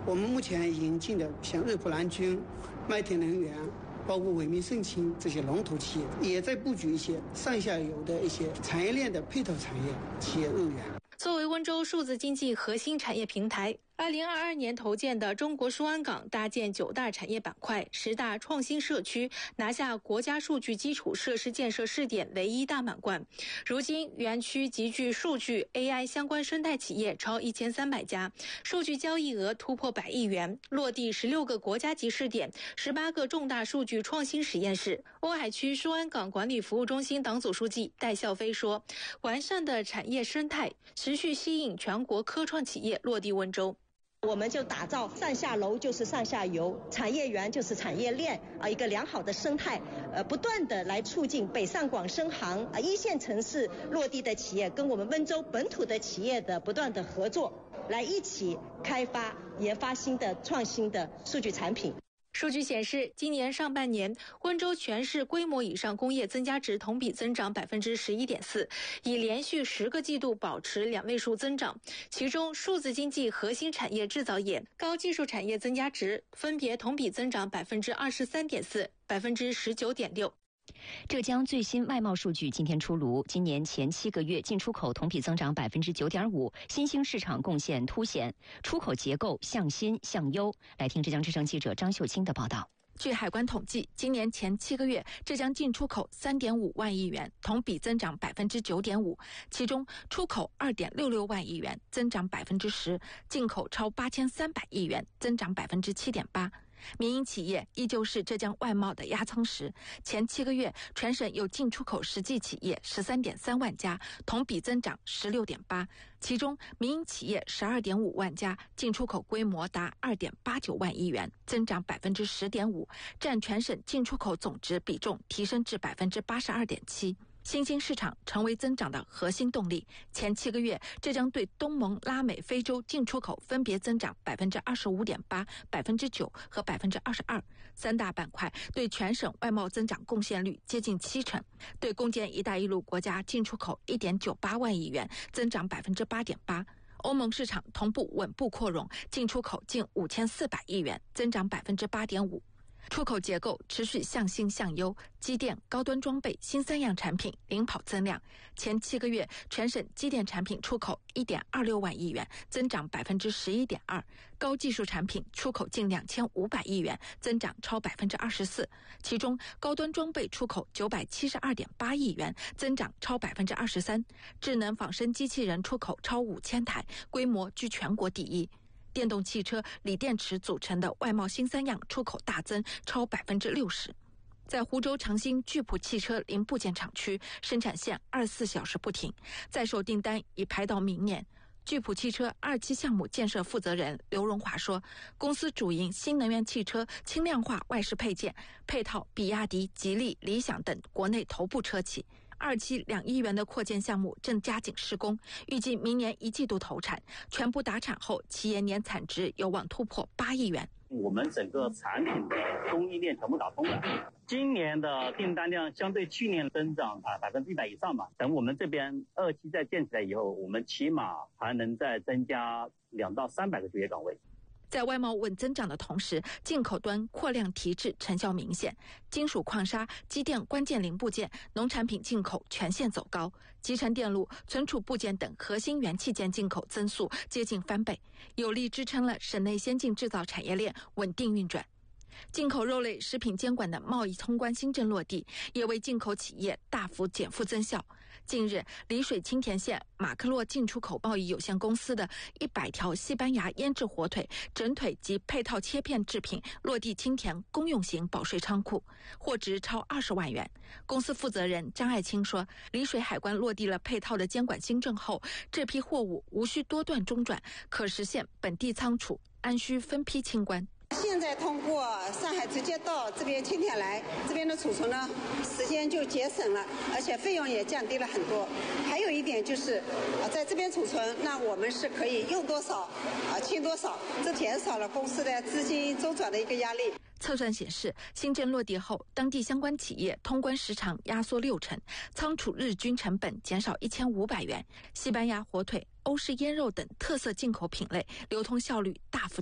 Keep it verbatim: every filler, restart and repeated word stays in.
我们目前引进的像日普蓝军、麦田能源，包括伟明盛清这些龙头企业，也在布局一些上下游的一些产业链的配套产业企业入园。 作为温州数字经济核心产业平台，二零二二年投建的中国数安港搭建九大产业板块、十大创新社区，拿下国家数据基础设施建设试点唯一大满贯。如今，园区集聚数据 A I 相关生态企业超一千三百家，数据交易额突破百亿元，落地十六个国家级试点，十八个重大数据创新实验室。瓯海区数安港管理服务中心党组书记戴孝飞说：“完善的产业生态持续吸引全国科创企业落地温州。” 我们就打造上下楼就是上下游，产业园就是产业链啊，一个良好的生态，呃，不断的来促进北上广深杭啊一线城市落地的企业跟我们温州本土的企业的不断的合作，来一起开发研发新的创新的数据产品。 数据显示，今年上半年，温州全市规模以上工业增加值同比增长 百分之十一点四， 已连续十个季度保持两位数增长。其中，数字经济核心产业制造业、高技术产业增加值分别同比增长 百分之二十三点四、百分之十九点六。 浙江最新外贸数据今天出炉，今年前七个月进出口同比增长 百分之九点五， 新兴市场贡献凸显，出口结构向新向优。来听浙江之声记者张秀清的报道。 据海关统计，今年前七个月，浙江进出口 三点五万亿元，同比增长 百分之九点五， 其中出口 二点六六万亿元，增长 百分之十， 进口超八千三百亿元，增长 百分之七点八。民营企业依旧是浙江外贸的压舱石，前七个月全省有进出口实际企业 十三点三万家，同比增长 十六点八， 其中民营企业 十二点五万家，进出口规模达 二点八九万亿元，增长 百分之十点五， 占全省进出口总值比重提升至 百分之八十二点七。新兴市场成为增长的核心动力。前七个月，浙江对东盟、拉美、非洲进出口分别增长 百分之二十五点八、百分之九 和 百分之二十二， 三大板块对全省外贸增长贡献率接近七成。对攻坚“一带一路”国家进出口 一点九八万亿元，增长 百分之八点八。欧盟市场同步稳步扩容，进出口近五千四百亿元，增长 百分之八点五。出口结构持续向新向优，机电、高端装备、新三样产品领跑增量。前七个月，全省机电产品出口 一点二六万亿元，增长 百分之十一点二； 高技术产品出口近两千五百亿元，增长超 百分之二十四。其中，高端装备出口 九百七十二点八亿元，增长超 百分之二十三； 智能仿生机器人出口超五千台，规模居全国第一。电动汽车、锂电池组成的外贸新三样出口大增超 百分之六十。在湖州长兴巨普汽车零部件厂区，生产线二十四小时不停，在手订单已排到明年。巨普汽车二期项目建设负责人刘荣华说，公司主营新能源汽车轻量化外饰配件，配套比亚迪、吉利、理想等国内头部车企。二期两亿元的扩建项目正加紧施工，预计明年一季度投产，全部达产后，企业年产值有望突破八亿元。 我们整个产品的供应链全部打通了，今年的订单量相对去年增长啊百分之一百以上吧。等我们这边二期再建起来以后，我们起码还能再增加两到三百个就业岗位。 在外贸稳增长的同时，进口端扩量提质成效明显，金属矿砂、机电关键零部件、农产品进口全线走高，集成电路、存储部件等核心元器件进口增速接近翻倍，有力支撑了省内先进制造产业链稳定运转。进口肉类食品监管的贸易通关新政落地，也为进口企业大幅减负增效。近日，丽水青田县马克洛进出口贸易有限公司的一百条西班牙腌制火腿、整腿及配套切片制品落地青田公用型保税仓库，货值超二十万元。公司负责人张爱清说，丽水海关落地了配套的监管新政后，这批货物无需多段中转，可实现本地仓储按需分批清关。 现在通过上海直接到这边青田来，这边的储存呢时间就节省了，而且费用也降低了很多。还有一点就是啊，在这边储存，那我们是可以用多少啊清多少，这减少了公司的资金周转的一个压力。 测算显示，新政落地后，当地相关企业通关时长压缩六成，仓储日均成本减少一千五百元，西班牙火腿、欧式腌肉等特色进口品类流通效率大幅